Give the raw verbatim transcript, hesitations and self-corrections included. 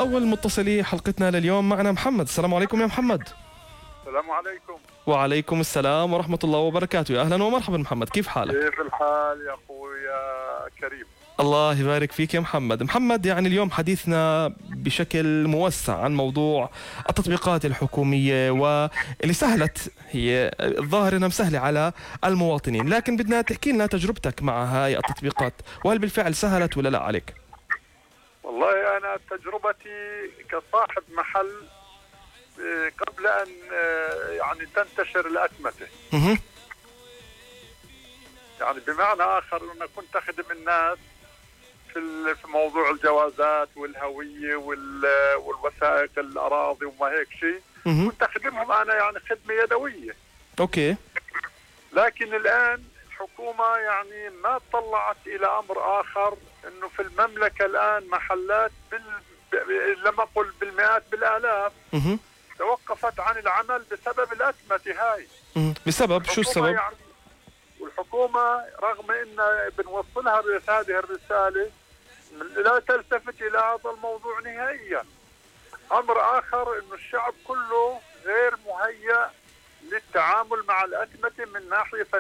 وأول متصلي حلقتنا لليوم معنا محمد. السلام عليكم يا محمد. السلام عليكم. وعليكم السلام ورحمة الله وبركاته. يا أهلا ومرحبا محمد، كيف حالك؟ كيف الحال يا أخوي يا كريم؟ الله يبارك فيك يا محمد. محمد، يعني اليوم حديثنا بشكل موسع عن موضوع التطبيقات الحكومية واللي سهلت، هي الظاهر انها مسهلة على المواطنين، لكن بدنا تحكي لنا تجربتك مع هاي التطبيقات، وهل بالفعل سهلت ولا لا عليك؟ والله أنا تجربتي كصاحب محل قبل أن يعني تنتشر الأتمتة، يعني بمعنى آخر أنا كنت أخدم الناس في في موضوع الجوازات والهوية والوثائق الأراضي وما هيك شيء، كنت أخدمهم أنا يعني خدمة يدوية. أوكي. لكن الآن الحكومة يعني ما طلعت إلى أمر آخر، إنه في المملكة الآن محلات بال لما أقول بالمئات بالآلاف توقفت عن العمل بسبب الأتمتة هاي. بسبب شو السبب؟ يعني والحكومة رغم إن بنوصلها هذه الرسالة لا تلتفت إلى هذا الموضوع نهائيا. أمر آخر إنه الشعب كله غير مهيأ للتعامل مع الأتمتة من ناحية